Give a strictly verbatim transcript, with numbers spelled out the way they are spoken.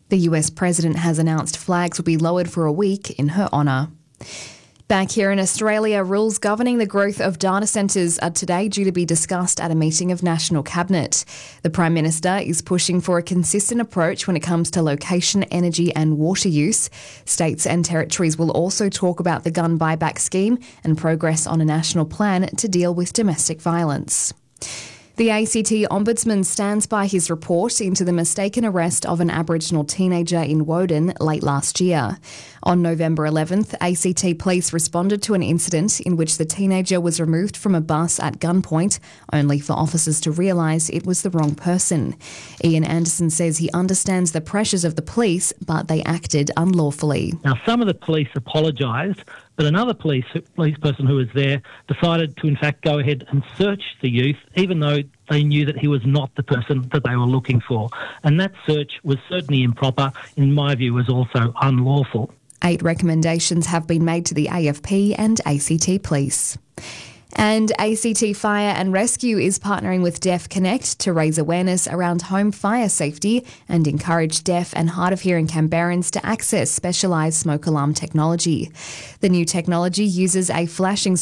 The U S president has announced flags will be lowered for a week in her honour. Back here in Australia, rules governing the growth of data centres are today due to be discussed at a meeting of National Cabinet. The Prime Minister is pushing for a consistent approach when it comes to location, energy and water use. States and territories will also talk about the gun buyback scheme and progress on a national plan to deal with domestic violence. The A C T Ombudsman stands by his report into the mistaken arrest of an Aboriginal teenager in Woden late last year. On November eleventh, A C T police responded to an incident in which the teenager was removed from a bus at gunpoint, only for officers to realise it was the wrong person. Ian Anderson says he understands the pressures of the police, but they acted unlawfully. Now, some of the police apologised, but another police police person who was there decided to, in fact, go ahead and search the youth, even though they knew that he was not the person that they were looking for. And that search was certainly improper, in my view, was also unlawful. Eight recommendations have been made to the A F P and A C T Police. And A C T Fire and Rescue is partnering with Deaf Connect to raise awareness around home fire safety and encourage deaf and hard of hearing Canberrans to access specialised smoke alarm technology. The new technology uses a flashing